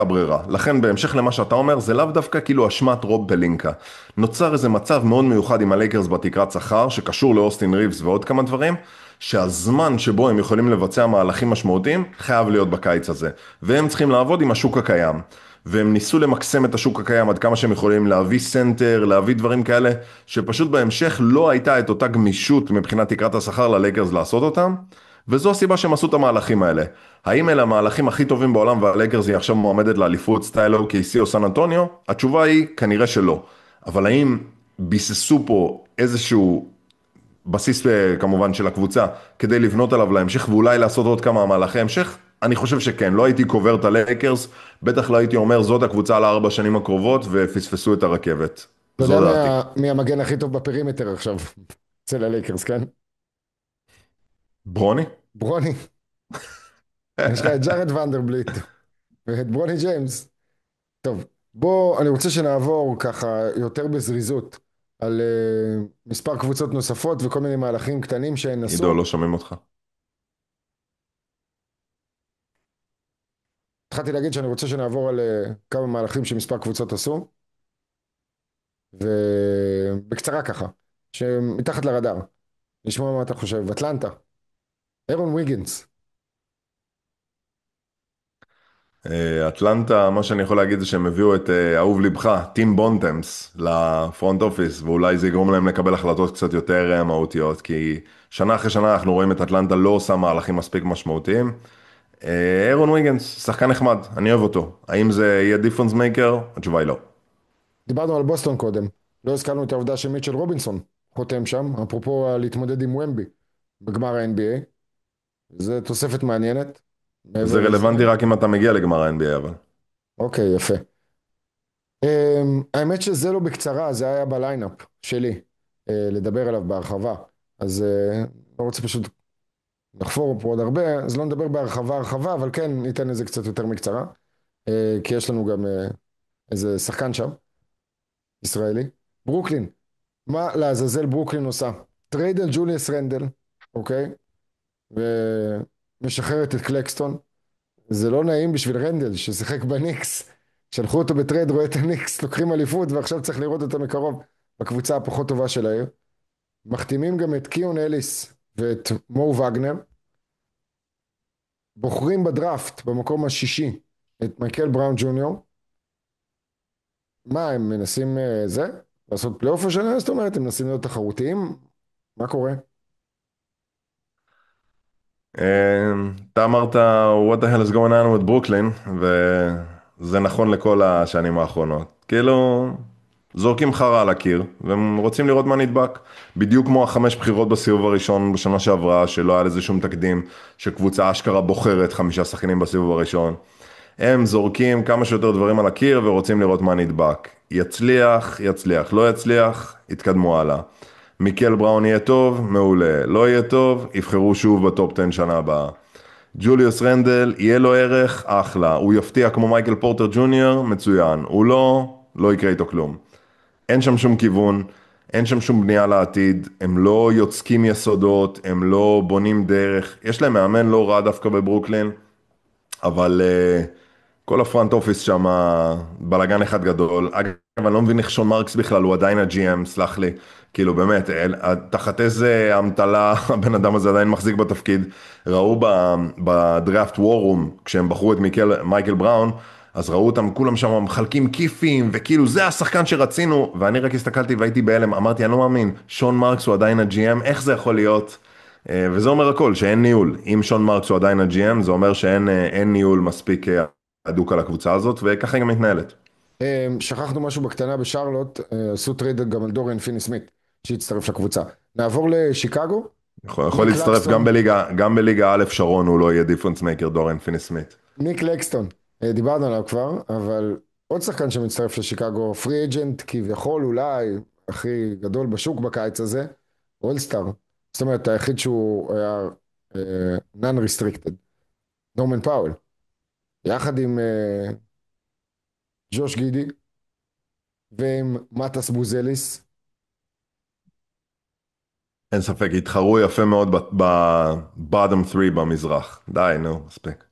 ברירה. לכן בהמשך למה שאתה אומר, זה לאו דווקא כאילו אשמת רוב פלינקה. נוצר איזה מצב מאוד מיוחד עם הלייקרס בתקרת שכר, שקשור לאוסטין ריבס ועוד כמה דברים, שהזמן שבו הם יכולים לבצע מהלכים משמעותיים, חייב להיות בקיץ הזה. והם צריכים לעבוד עם השוק הקיים. והם ניסו למקסם את השוק הקיים עד כמה שהם יכולים להביא סנטר, להביא דברים כאלה, שפשוט בהמשך לא הייתה את אותה גמישות מבחינת תקרת השכר ללייקרס לעשות אותם. וזו הסיבה שהם עשו את המהלכים האלה. האם אלה המהלכים הכי טובים בעולם והלייקרס היא עכשיו מועמדת לאליפות סטייל OKC או סן אנטוניו? התשובה היא כנראה שלא. אבל האם ביססו פה איזשהו בסיס כמובן של הקבוצה כדי לבנות עליו להמשך ואולי לעשות עוד כמה מהלכי המשך? אני חושב שכן, לא הייתי קובר את הלייקרס, בטח לא הייתי אומר זאת הקבוצה ל4 שנים הקרובות ופספסו את הרכבת. אתה יודע זו דעתי. מי המגן הכי טוב בפרימטר עכשיו אצל הלייקרס, כן? ברוני? ברוני. יש לך את ג'ארד ונדרבליט ואת ברוני ג'יימס. טוב, אני רוצה שנעבור ככה יותר בזריזות על מספר קבוצות נוספות וכל מיני מהלכים קטנים שהן עידו, עשו. לא שומעים אותך. התחלתי להגיד שאני רוצה שנעבור על כמה מהלכים שמספר קבוצות עשו, ובקצרה ככה, שמתחת לרדאר, לשמוע מה אתה חושב. אטלנטה, אירון ויגינס. אטלנטה, מה שאני יכול להגיד זה שהם הביאו את אהוב לבך, טים בונטמס, לפרונט אופיס, ואולי זה יגרום להם לקבל החלטות קצת יותר מהותיות, כי שנה אחרי שנה אנחנו רואים את אטלנטה לא עושה מהלכים מספיק משמעותיים. אירון ויגנס, שחקן נחמד, אני אוהב אותו. האם זה יהיה דיפרנס מייקר? התשובה היא לא. דיברנו על בוסטון קודם, לא הזכרנו את העובדה שמיטשל רובינסון חותם שם, אפרופו להתמודד עם ומבי בגמר ה-NBA. זה תוספת מעניינת. זה מעבר לזה, רלוונטי רק אם אתה מגיע לגמר ה-NBA, אבל. אוקיי, יפה. האמת שזה לא בקצרה, זה היה בליינאפ שלי, לדבר עליו בהרחבה. אז לא רוצה פשוט נחפור פה עוד הרבה, אז לא נדבר בהרחבה הרחבה, אבל כן ניתן לזה קצת יותר מקצרה, כי יש לנו גם איזה שחקן שם, ישראלי. ברוקלין, מה לעזאזל ברוקלין עושה? טרייד על ג'וליאס רנדל, אוקיי? ומשחררת את קלקסטון. זה לא נעים בשביל רנדל ששיחק בניקס, שלחו אותו בטרייד, רואה את הניקס לוקחים אליפות ועכשיו צריך לראות אותו מקרוב בקבוצה הפחות טובה של העיר. מחתימים גם את קיון אליס ואת מו וגנר, בוחרים בדראפט במקום השישי את מייקל בראון ג'וניור. מה הם מנסים לעשות פלייאוף השנה? זאת אומרת הם מנסים להיות תחרותיים? מה קורה? אתה אמרת, what the hell is going on with ברוקלין, וזה נכון לכל השנים האחרונות. כאילו, זורקים חרא על הקיר, והם רוצים לראות מה נדבק. בדיוק כמו 5 בחירות בסיבוב הראשון בשנה שעברה, שלא היה לזה שום תקדים, שקבוצה אשכרה בוחרת 5 שחקנים בסיבוב הראשון. הם זורקים כמה שיותר דברים על הקיר ורוצים לראות מה נדבק. יצליח, יצליח, לא יצליח, יתקדמו הלאה. מיקל בראון יהיה טוב, מעולה. לא יהיה טוב, יבחרו שוב בטופ 10 שנה הבאה. ג'וליוס רנדל, יהיה לו ערך, אחלה. הוא יפתיע כמו מייקל פורטר ג'וניור, מצוין. הוא לא, לא יקרה איתו כלום. אין שם שום כיוון, אין שם שום בנייה לעתיד, הם לא יוצקים יסודות, הם לא בונים דרך. יש להם מאמן לא רע דווקא בברוקלין, אבל כל הפרונט אופיס שם בלגן אחד גדול. אגב, אני לא מבין איך שון מרקס בכלל, הוא עדיין ה-GM, סלח לי. כאילו באמת, תחת איזה אמתלה הבן אדם הזה עדיין מחזיק בתפקיד. ראו בדראפט וורום, כשהם בחרו את מייקל בראון, אז ראו אותם כולם שם מחלקים כיפים, וכאילו זה השחקן שרצינו, ואני רק הסתכלתי והייתי בהלם, אמרתי, אני לא מאמין, שון מרקס הוא עדיין ה-GM, איך זה יכול להיות? וזה אומר הכל, שאין ניהול. אם שון מרקס הוא עדיין ה-GM, זה אומר שאין ניהול מספיק הדוק על הקבוצה הזאת, וככה היא גם מתנהלת. שכחנו משהו בקטנה בשרלוט, עשו טרייד גם על דוריאן פיני סמית שהצטרף לקבוצה. נעבור לשיקגו. יכול ניק להצטרף לקסטון. גם בליגה א' שרון, הוא לא יהיה דיפרנס מייקר דורן פיני סמית. ניק לקסטון, דיברנו עליו כבר, אבל עוד שחקן שמצטרף לשיקגו, פרי אג'נט כביכול אולי הכי גדול בשוק בקיץ הזה, אולסטאר. זאת אומרת היחיד שהוא היה נון ריסטריקטד, נורמן פאוול, יחד עם ג'וש גידי ועם מטס בוזליס. אין ספק, התחרו יפה מאוד ב-bottom 3 במזרח. די, נו, מספיק.